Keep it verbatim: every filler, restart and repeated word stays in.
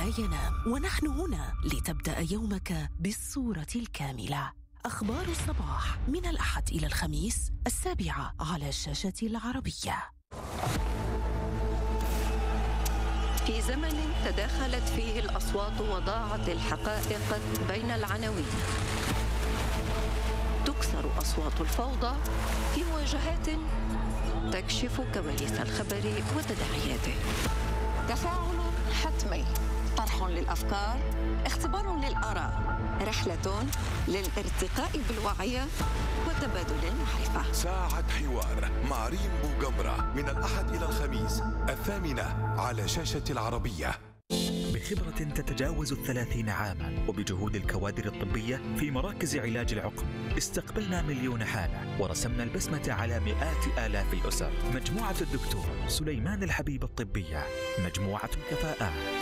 ينام، ونحن هنا لتبدأ يومك بالصورة الكاملة. أخبار الصباح من الأحد إلى الخميس السابعة على الشاشة العربية. في زمن تداخلت فيه الأصوات وضاعت الحقائق بين العناوين، تكسر أصوات الفوضى في مواجهات تكشف كواليس الخبر وتداعياته. تفاعل حتمي، طرح للأفكار، اختبار للآراء، رحلة للارتقاء بالوعي وتبادل المعرفة. ساعة حوار مع ريم بوغمرة من الأحد إلى الخميس الثامنة على شاشة العربية. بخبرة تتجاوز الثلاثين عاما وبجهود الكوادر الطبية في مراكز علاج العقم، استقبلنا مليون حالة ورسمنا البسمة على مئات آلاف الأسر. مجموعة الدكتور سليمان الحبيب الطبية، مجموعة الكفاءات.